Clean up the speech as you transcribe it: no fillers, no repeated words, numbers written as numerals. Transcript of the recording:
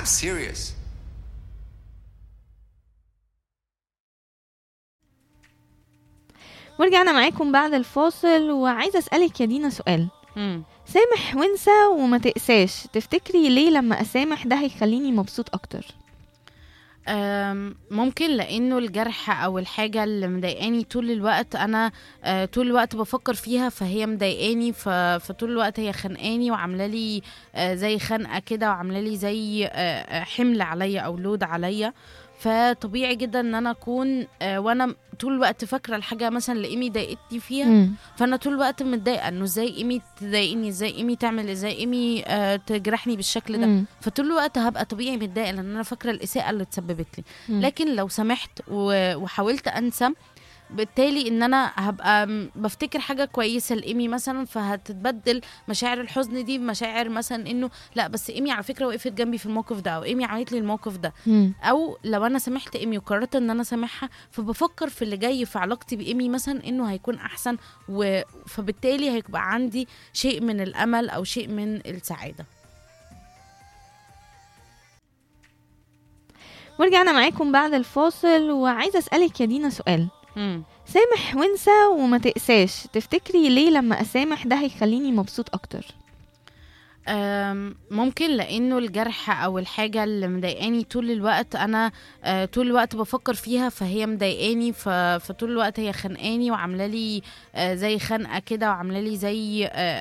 I'm serious. ورجعنا معاكم بعد الفاصل، وعايزة أسألك يا دينا سؤال. مم. سامح وانسى وما تقساش، تفتكري ليه لما أسامح ده هيخليني مبسوط أكتر؟ ممكن لانه الجرح او الحاجه اللي مضايقاني طول الوقت انا طول الوقت بفكر فيها، فهي مضايقاني، فطول الوقت هي خانقاني وعامله لي زي خنقه كده، وعامله لي زي حمل عليا او لود عليا. فطبيعي جدا ان انا اكون وانا طول الوقت فاكره الحاجه مثلا اللي ايمي ضايقتني فيها، فانا طول الوقت متضايقه انه ازاي ايمي تضايقني، ازاي ايمي تعمل، ازاي ايمي تجرحني بالشكل ده. فطول الوقت هبقى طبيعي متضايقه لان انا فاكره الاساءه اللي اتسببت لي. لكن لو سمحت وحاولت انسى، بالتالي ان انا هبقى بفتكر حاجه كويسه لايمي مثلا، فهتتبدل مشاعر الحزن دي بمشاعر مثلا انه لا بس ايمي على فكره وقفت جنبي في الموقف ده، او ايمي عملت لي الموقف ده. او لو انا سامحت ايمي وقررت ان انا سامحها، فبفكر في اللي جاي في علاقتي بايمي مثلا انه هيكون احسن، فبالتالي هيبقى عندي شيء من الامل او شيء من السعاده. ورجعنا معاكم بعد الفاصل، وعايزة أسألك يا دينا سؤال. سامح وانسى وما تقساش، تفتكري ليه لما أسامح ده هيخليني مبسوط أكتر؟ ممكن لانه الجرح او الحاجه اللي مضايقاني طول الوقت انا طول الوقت بفكر فيها، فهي مضايقاني، فطول الوقت هي خانقاني وعامله لي زي خنقه كده، وعامله لي زي